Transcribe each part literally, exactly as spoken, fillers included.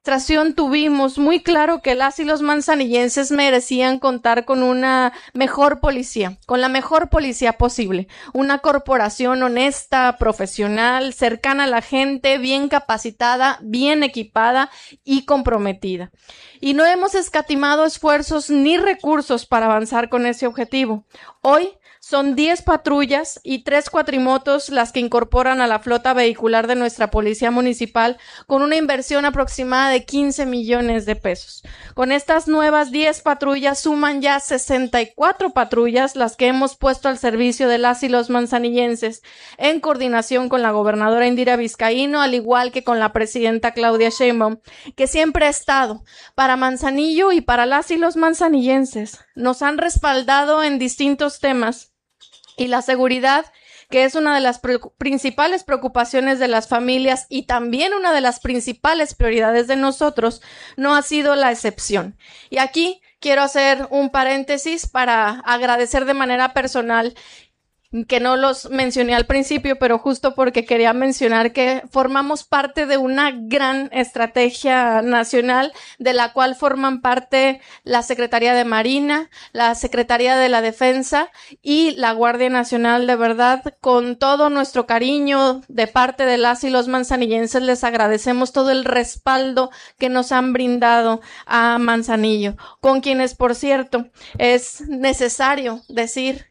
administración tuvimos muy claro que las y los manzanillenses merecían contar con una mejor policía, con la mejor policía posible, una corporación honesta, profesional, cercana a la gente, bien capacitada, bien equipada y comprometida. Y no hemos escatimado esfuerzos ni recursos para avanzar con ese objetivo. Hoy son diez patrullas y tres cuatrimotos las que incorporan a la flota vehicular de nuestra policía municipal con una inversión aproximada de quince millones de pesos. Con estas nuevas diez patrullas suman ya sesenta y cuatro patrullas las que hemos puesto al servicio de las y los manzanillenses en coordinación con la gobernadora Indira Vizcaíno, al igual que con la presidenta Claudia Sheinbaum, que siempre ha estado para Manzanillo y para las y los manzanillenses. Nos han respaldado en distintos temas. Y la seguridad, que es una de las pre- principales preocupaciones de las familias y también una de las principales prioridades de nosotros, no ha sido la excepción. Y aquí quiero hacer un paréntesis para agradecer de manera personal, que no los mencioné al principio, pero justo porque quería mencionar que formamos parte de una gran estrategia nacional de la cual forman parte la Secretaría de Marina, la Secretaría de la Defensa y la Guardia Nacional. De verdad, con todo nuestro cariño de parte de las y los manzanillenses, les agradecemos todo el respaldo que nos han brindado a Manzanillo, con quienes, por cierto, es necesario decir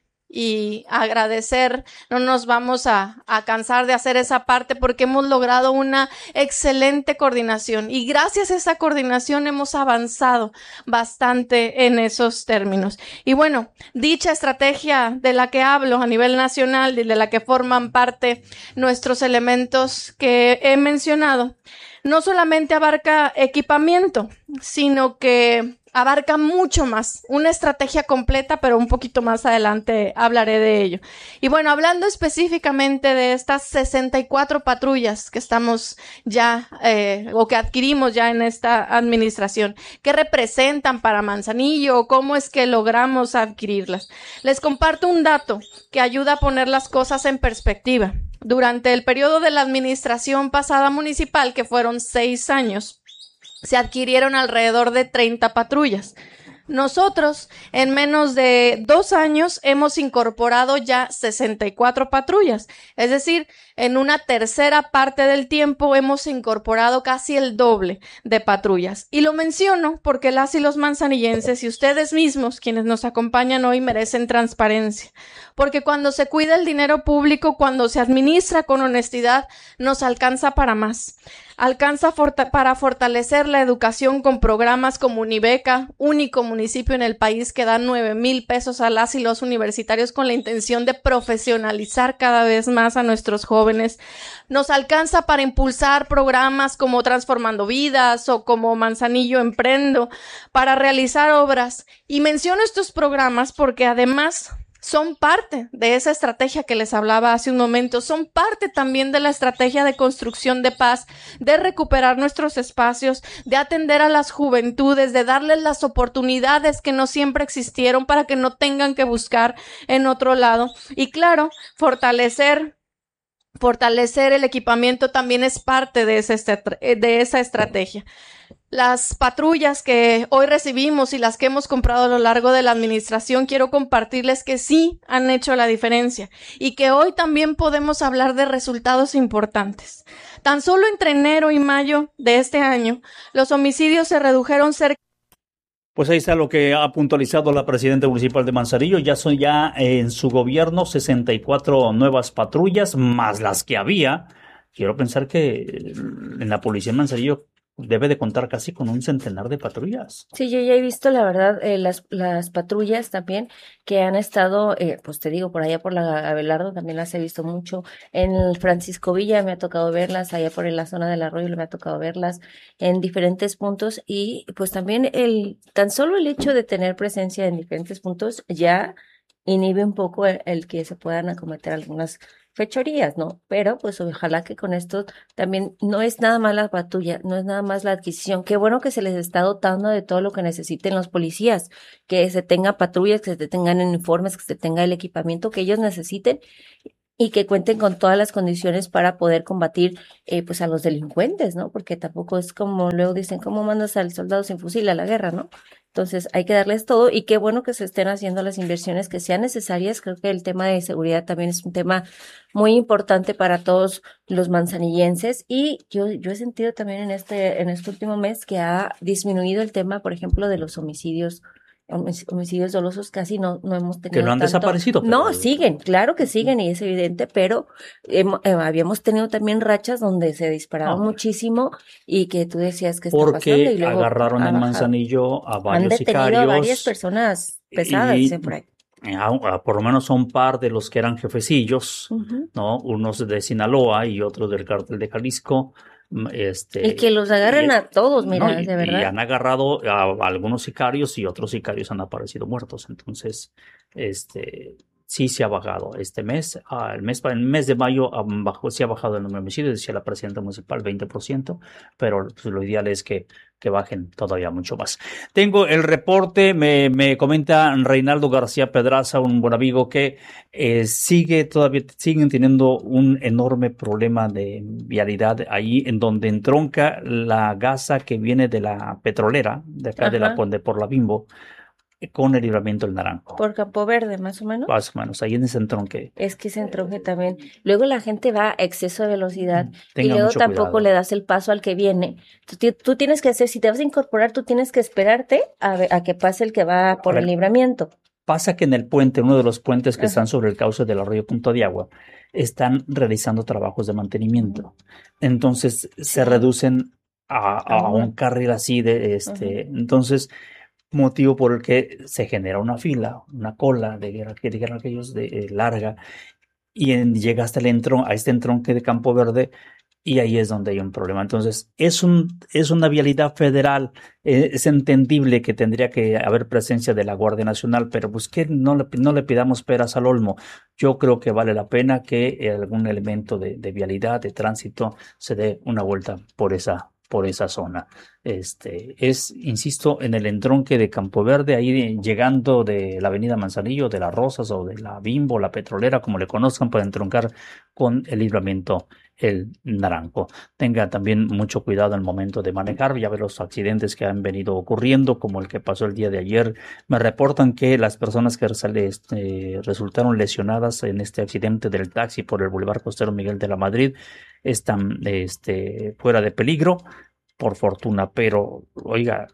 y agradecer, no nos vamos a, a cansar de hacer esa parte porque hemos logrado una excelente coordinación y gracias a esa coordinación hemos avanzado bastante en esos términos. Y bueno, dicha estrategia de la que hablo a nivel nacional y de la que forman parte nuestros elementos que he mencionado, no solamente abarca equipamiento, sino que abarca mucho más, una estrategia completa, pero un poquito más adelante hablaré de ello. Y bueno, hablando específicamente de estas sesenta y cuatro patrullas que estamos ya, eh, o que adquirimos ya en esta administración, ¿qué representan para Manzanillo o cómo es que logramos adquirirlas? Les comparto un dato que ayuda a poner las cosas en perspectiva. Durante el periodo de la administración pasada municipal, que fueron seis años, se adquirieron alrededor de treinta patrullas. Nosotros, en menos de dos años, hemos incorporado ya sesenta y cuatro patrullas. Es decir, en una tercera parte del tiempo hemos incorporado casi el doble de patrullas. Y lo menciono porque las y los manzanillenses y ustedes mismos, quienes nos acompañan hoy, merecen transparencia. Porque cuando se cuida el dinero público, cuando se administra con honestidad, nos alcanza para más. Alcanza forta- para fortalecer la educación con programas como Unibeca, único municipio en el país que da nueve mil pesos a las y los universitarios con la intención de profesionalizar cada vez más a nuestros jóvenes. Nos alcanza para impulsar programas como Transformando Vidas o como Manzanillo Emprendo, para realizar obras. Y menciono estos programas porque además son parte de esa estrategia que les hablaba hace un momento, son parte también de la estrategia de construcción de paz, de recuperar nuestros espacios, de atender a las juventudes, de darles las oportunidades que no siempre existieron para que no tengan que buscar en otro lado. Y claro, fortalecer Fortalecer el equipamiento también es parte de esa, de esa estrategia. Las patrullas que hoy recibimos y las que hemos comprado a lo largo de la administración, quiero compartirles que sí han hecho la diferencia y que hoy también podemos hablar de resultados importantes. Tan solo entre enero y mayo de este año, los homicidios se redujeron cerca. Pues ahí está lo que ha puntualizado la presidenta municipal de Manzanillo. Ya son ya en su gobierno sesenta y cuatro nuevas patrullas, más las que había. Quiero pensar que en la policía de Manzanillo debe de contar casi con un centenar de patrullas. Sí, yo ya he visto, la verdad, eh, las, las patrullas también que han estado, eh, pues te digo, por allá por la Abelardo también las he visto mucho. En el Francisco Villa me ha tocado verlas, allá por la zona del Arroyo me ha tocado verlas en diferentes puntos y pues también el tan solo el hecho de tener presencia en diferentes puntos ya inhibe un poco el, el que se puedan acometer algunas fechorías, ¿no? Pero pues ojalá que con esto también no es nada más la patrulla, no es nada más la adquisición. Qué bueno que se les está dotando de todo lo que necesiten los policías, que se tenga patrullas, que se tengan uniformes, que se tenga el equipamiento que ellos necesiten y que cuenten con todas las condiciones para poder combatir eh, pues a los delincuentes, ¿no? Porque tampoco es como luego dicen, ¿cómo mandas al soldado sin fusil a la guerra, no? Entonces hay que darles todo y qué bueno que se estén haciendo las inversiones que sean necesarias. Creo que el tema de seguridad también es un tema muy importante para todos los manzanillenses y yo, yo he sentido también en este, en este último mes que ha disminuido el tema, por ejemplo, de los homicidios homicidios dolosos casi no, no hemos tenido que no han tanto. desaparecido. Pero... No, siguen, claro que siguen y es evidente, pero hemos, eh, habíamos tenido también rachas donde se disparaba no. muchísimo y que tú decías que está porque pasando y luego agarraron en Manzanillo a varios han detenido sicarios. a varias personas pesadas, y, por ahí. A, a, por lo menos un par de los que eran jefecillos, uh-huh. ¿no? Unos de Sinaloa y otros del cártel de Jalisco. Este, y que los agarren y, a todos, mira, no, y, de verdad. Y han agarrado a, a algunos sicarios y otros sicarios han aparecido muertos. Entonces, este, sí se ha bajado este mes. Ah, el mes, el mes de mayo bajó, sí ha bajado el número de homicidios, decía la presidenta municipal, veinte por ciento, pero pues, lo ideal es que, que bajen todavía mucho más. Tengo el reporte, me, me comenta Reinaldo García Pedraza, un buen amigo, que eh, sigue todavía, siguen teniendo un enorme problema de vialidad ahí en donde entronca la gasa que viene de la petrolera, de acá de, la, de por la Bimbo, con el Libramiento del Naranjo. Por Campo Verde, más o menos. Más o menos, ahí en ese entronque. Es que ese entronque también. Luego la gente va a exceso de velocidad Tenga y luego tampoco cuidado. le das el paso al que viene. Tú, tú tienes que hacer, si te vas a incorporar, tú tienes que esperarte a, a que pase el que va por el Libramiento. Pasa que en el puente, uno de los puentes que Ajá. están sobre el cauce del arroyo Punta de Agua, están realizando trabajos de mantenimiento. Entonces sí. se reducen a, a un carril así de este. Uh-huh. Entonces, motivo por el que se genera una fila, una cola de guerra, que dijeron aquellos de eh, larga, y en, llega hasta el entron, a este entronque de Campo Verde, y ahí es donde hay un problema. Entonces, es un es una vialidad federal, eh, es entendible que tendría que haber presencia de la Guardia Nacional, pero pues que no le, no le pidamos peras al olmo. Yo creo que vale la pena que eh, algún elemento de, de vialidad, de tránsito, se dé una vuelta por esa por esa zona. Este es, insisto, en el entronque de Campo Verde, ahí llegando de la avenida Manzanillo, de las Rosas o de la Bimbo, la Petrolera, como le conozcan, para entroncar con el Libramiento el Naranjo. Tenga también mucho cuidado al momento de manejar, ya ve los accidentes que han venido ocurriendo, como el que pasó el día de ayer. Me reportan que las personas que este, resultaron lesionadas en este accidente del taxi por el Boulevard Costero Miguel de la Madrid están este, fuera de peligro, por fortuna, pero oiga,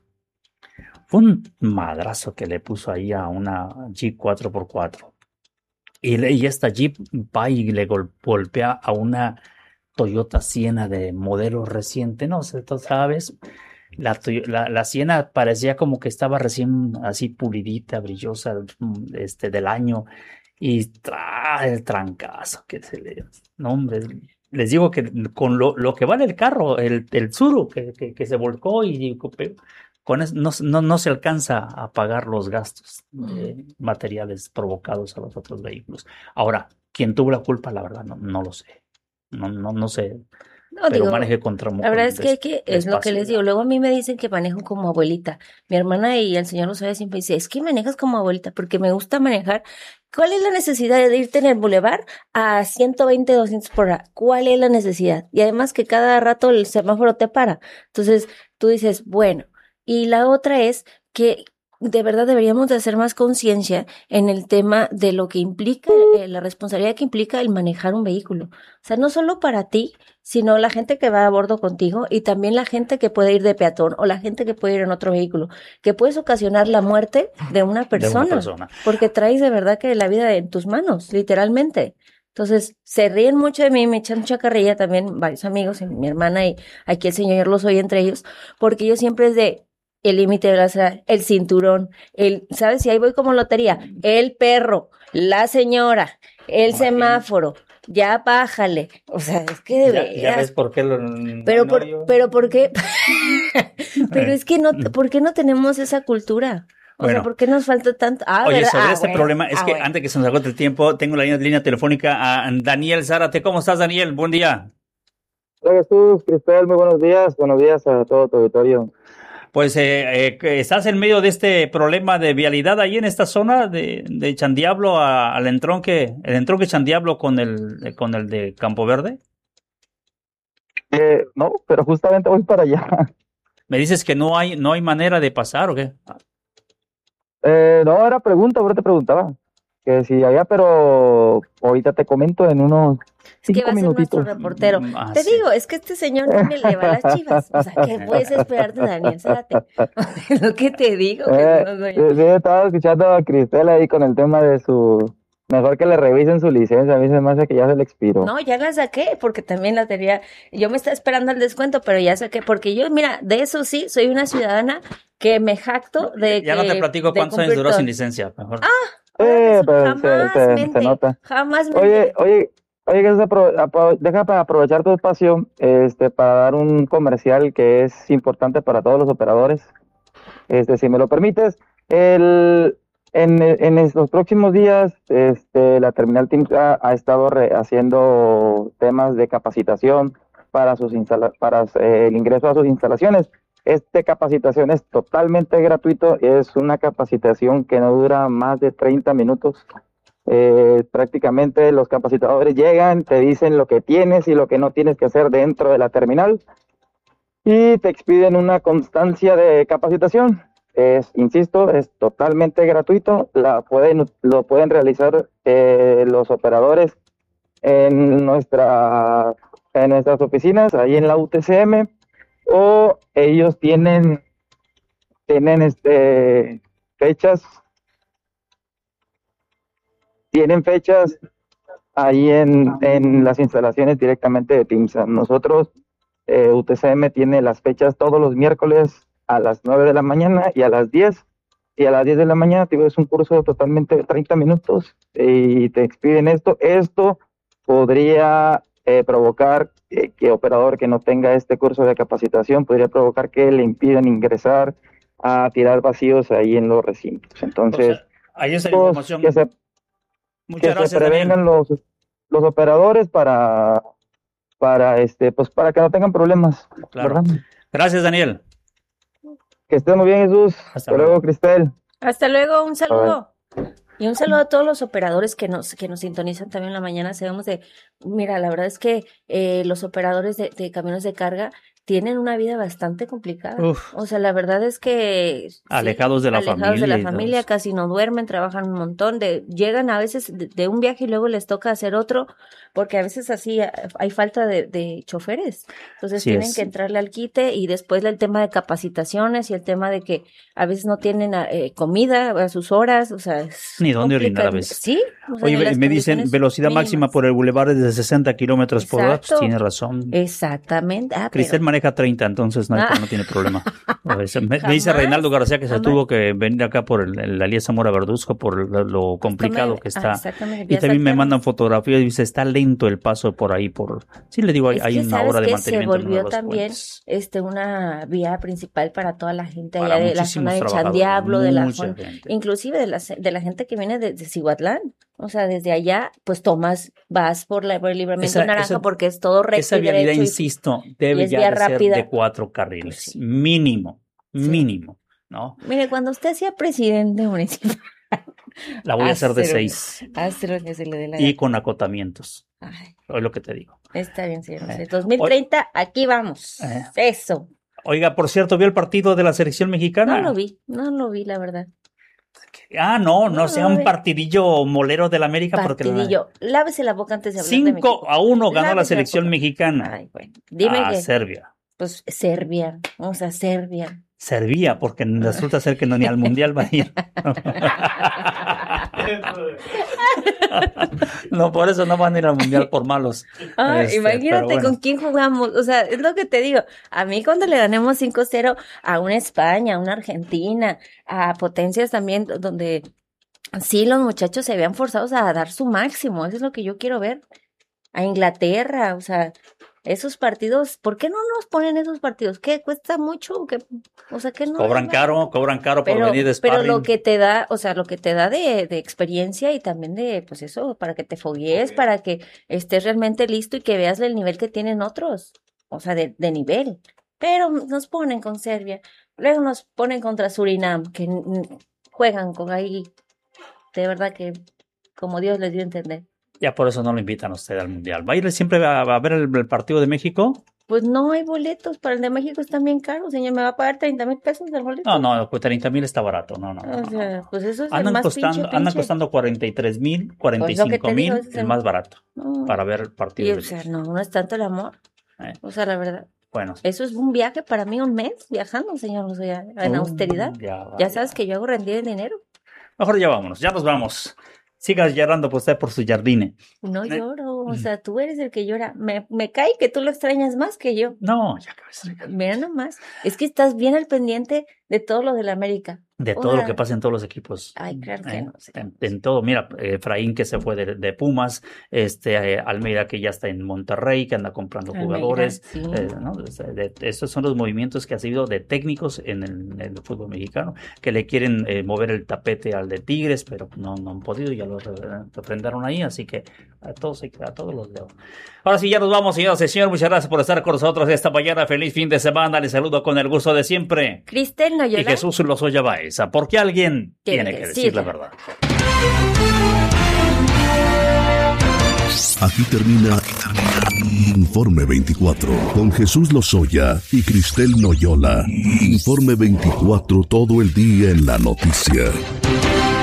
fue un madrazo que le puso ahí a una Jeep cuatro por cuatro y, le, y esta Jeep va y le gol, golpea a una Toyota Siena de modelo reciente, no sé, tú sabes, la, la, la Siena parecía como que estaba recién así pulidita, brillosa, este, del año, y tra, el trancazo que se le... No, hombre, les digo que con lo, lo que vale el carro, el, el Tsuru que, que, que se volcó y con eso no, no, no se alcanza a pagar los gastos eh, materiales provocados a los otros vehículos. Ahora, ¿quién tuvo la culpa? La verdad, no, no lo sé. No, no, no sé. No, pero digo, maneje contra la verdad es que, hay que es lo que les digo. Luego a mí me dicen que manejo como abuelita. Mi hermana y el señor lo sabe, siempre dice, es que manejas como abuelita porque me gusta manejar. ¿Cuál es la necesidad de irte en el bulevar a ciento veinte, doscientos por hora? ¿Cuál es la necesidad? Y además que cada rato el semáforo te para. Entonces tú dices, bueno. Y la otra es que de verdad deberíamos de hacer más conciencia en el tema de lo que implica, eh, la responsabilidad que implica el manejar un vehículo. O sea, no solo para ti, sino la gente que va a bordo contigo y también la gente que puede ir de peatón o la gente que puede ir en otro vehículo, que puedes ocasionar la muerte de una persona, de una persona. Porque traes de verdad que la vida en tus manos, literalmente. Entonces, se ríen mucho de mí, me echan mucha carrilla también varios amigos, y mi hermana y aquí el señor los oye entre ellos, porque yo siempre es de el límite de velocidad, el cinturón, el, ¿sabes? Y ahí voy como lotería, el perro, la señora, el Imagínate. semáforo, ya bájale, o sea, es que de veras. Ya, ya ves por qué lo... Pero, por, pero ¿por qué? Pero es que no, ¿por qué no tenemos esa cultura? O bueno, sea, ¿por qué nos falta tanto? Ah, oye, ¿verdad? sobre ah, este bueno, problema, es ah, que bueno. antes que se nos agote el tiempo, tengo la línea, línea telefónica a Daniel Zárate. ¿Cómo estás, Daniel? Buen día. Hola Jesús, Cristóbal, muy buenos días, buenos días a todo tu auditorio. Pues eh, eh, que estás en medio de este problema de vialidad ahí en esta zona de, de Chandiablo a- al entronque, el entronque Chandiablo con el, con el de Campo Verde. Eh, no, pero justamente voy para allá. Me dices que no hay, no hay manera de pasar, ¿o qué? Eh, no, era pregunta, ahora te preguntaba. Que si había, pero ahorita te comento en unos Es que cinco va a ser nuestro minutitos. reportero. Mm, ah, Te sí. digo, es que este señor no me le va a las Chivas. O sea, ¿qué puedes esperar de Daniel Zárate? Lo que te digo, que Eh, no soy- sí, sí, estaba escuchando a Cristel ahí con el tema de su... Mejor que le revisen su licencia, a mí se me hace que ya se le expiró. No, ya la saqué, porque también la tenía. Yo me estaba esperando el descuento, pero ya saqué, porque yo, mira, de eso sí, soy una ciudadana que me jacto de Ya no te que- platico de cuántos años cumplir duró todo. sin licencia. Mejor. Eh, Ahora pero resulta- se, jamás se- se mente, nota. jamás mente. Oye, oye, oye, que apro- apro- deja para aprovechar tu espacio, este, para dar un comercial que es importante para todos los operadores. Este, si me lo permites, el, en, en es- los próximos días, este, la Terminal Timca ha estado re- haciendo temas de capacitación para sus instala- para eh, el ingreso a sus instalaciones. Esta capacitación es totalmente gratuito, es una capacitación que no dura más de treinta minutos. Eh, prácticamente los capacitadores llegan, te dicen lo que tienes y lo que no tienes que hacer dentro de la terminal y te expiden una constancia de capacitación. Es, insisto, es totalmente gratuito, la pueden, lo pueden realizar eh, los operadores en, nuestra, en nuestras oficinas, ahí en la U T C M, o ellos tienen, tienen este, fechas, tienen fechas ahí en, en las instalaciones directamente de TIMSA. Nosotros, eh, U T C M tiene las fechas todos los miércoles a las nueve de la mañana y a las diez. Y a las diez de la mañana te es un curso totalmente de treinta minutos y te expiden esto. Esto podría eh, provocar eh, que operador que no tenga este curso de capacitación podría provocar que le impidan ingresar a tirar vacíos ahí en los recintos. Entonces, O sea, ahí está la pues, información. que se Muchas que se gracias, prevengan Daniel. los, los operadores para, para este, pues para que no tengan problemas, Claro. ¿verdad? Gracias, Daniel. Que estén muy bien, Jesús. Hasta Hasta luego, luego. Cristel. Hasta luego, un saludo. Y un saludo a todos los operadores que nos, que nos sintonizan también en la mañana. Sabemos de, mira, la verdad es que eh, los operadores de, de camiones de carga tienen una vida bastante complicada. Uf. O sea, la verdad es que sí, Alejados de la alejados familia de la y todo familia, eso. casi no duermen, trabajan un montón, de, llegan a veces de, de un viaje y luego les toca hacer otro, porque a veces así eh, hay falta de, de choferes. Entonces Así tienen es. que entrarle al quite y después el tema de capacitaciones y el tema de que a veces no tienen eh, comida a sus horas, o sea, es Ni dónde orinar a complicado. veces. Sí, o sea, Oye, en las me dicen condiciones velocidad máxima mínimas. por el bulevar es de sesenta kilómetros por hora. Pues Exacto. tiene razón. Exactamente. Ah, Cristel pero maneja treinta, entonces no, hay- Ah. no tiene problema. A ver, se- me, me dice Jamás, Reinaldo García que se jamás. tuvo que venir acá por el, el Alía Zamora Verduzco por lo, lo complicado Tome- que ah, está. exactamente, Y vía también me Santiago. mandan fotografías y dice, está lento el paso por ahí. por Sí, le digo, hay, Es hay que una sabes hora de que se mantenimiento en uno de volvió los también puentes. este una vía principal para toda la gente Para allá de la muchísimos zona de trabajadores, Chandiablo, de la mucha zona, gente. inclusive de la, de la gente que viene de, de Cihuatlán. O sea, desde allá, pues tomas, vas por, la, por el libramiento Esa- naranja esa- porque es todo recto Esa y vialidad, derecho. y- insisto, debe es ya vía de ser rápida. de cuatro carriles. Pues sí. Mínimo, Sí. mínimo, ¿no? Mire, cuando usted sea presidente municipal, La voy a hacer de hazlo, seis haz lo que se le dé la y gana. con acotamientos. Ay, Es lo que te digo. está bien, señor. Eh, dos mil treinta, aquí vamos. Eh. Eso. Oiga, por cierto, ¿vio el partido de la selección mexicana? No lo vi, no lo vi, la verdad. Ah, no, no, No, sea no, un ve. partidillo molero de la América porque la- Partidillo. Lávese la boca antes de hablar de cinco México. a uno ganó la Lávese selección boca. mexicana Ay, bueno. Dime a que, Serbia. pues, Serbia. Vamos a Serbia. Servía, porque resulta ser que no ni al mundial va a ir. No, por eso no van a ir al mundial por malos. Ah, Este, imagínate pero bueno. con quién jugamos. O sea, es lo que te digo. A mí cuando le ganemos cinco cero a una España, a una Argentina, a potencias también donde sí los muchachos se vean forzados a dar su máximo. Eso es lo que yo quiero ver. A Inglaterra, o sea, esos partidos, ¿por qué no nos ponen esos partidos? ¿Qué cuesta mucho? ¿O qué? O sea, que no. Cobran no- caro, cobran caro por Pero, venir de pero sparring. lo que te da, o sea, lo que te da de, de experiencia y también de, pues eso, para que te foguees, para que estés realmente listo y que veas el nivel que tienen otros, o sea, de, de nivel. pero nos ponen con Serbia, luego nos ponen contra Surinam, que n- juegan con ahí, de verdad que como Dios les dio a entender. Ya por eso no lo invitan a usted al Mundial. ¿Va a ir siempre a, a ver el, el partido de México? Pues no hay boletos, para el de México están bien caros, señor, me va a pagar treinta mil pesos el boleto. No, no, pues treinta mil está barato. No, no, no. O no. sea, pues eso es el Andan más costando, pinche, andan pinche. costando cuarenta y tres mil, cuarenta y Pues lo que cinco te digo, mil, ese es el el- más barato, No. para ver Y, partidos. o de sea, México. no, no es tanto el amor. Eh, O sea, la verdad. Bueno. Eso es un viaje para mí, un mes viajando, señor, o sea, en Uh, austeridad. ya va, Ya sabes que yo hago rendir el dinero. Mejor ya vámonos, ya nos vamos. Sigas llorando por usted por su jardine. No Ne- lloro, o sea, tú eres el que llora. Me, me cae que tú lo extrañas más que yo. No, ya cabeza. Mira nomás, es que estás bien al pendiente de todo lo de la América. De todo Ahora- lo que pasa en todos los equipos. Ay, claro que Eh, no, señor. En, en todo, mira, eh, Efraín que se fue de, de Pumas, este eh, Almeida que ya está en Monterrey, que anda comprando Almeida, jugadores. sí. eh, ¿no? O sea, de- estos son los movimientos que ha sido de técnicos en el, en el fútbol mexicano, que le quieren eh, mover el tapete al de Tigres, pero no, no han podido, ya lo re- refrendaron ahí, así que a todos, a todos los leo. Ahora sí, ya nos vamos, señoras y señores, muchas gracias por estar con nosotros esta mañana, feliz fin de semana, les saludo con el gusto de siempre. Cristel Y Noyola. Jesús Lozoya Baeza, porque alguien tiene, Tiene que que decir la decirla. verdad. Aquí termina, aquí termina Informe veinticuatro con Jesús Lozoya y Cristel Noyola. Informe veinticuatro, todo el día en la noticia.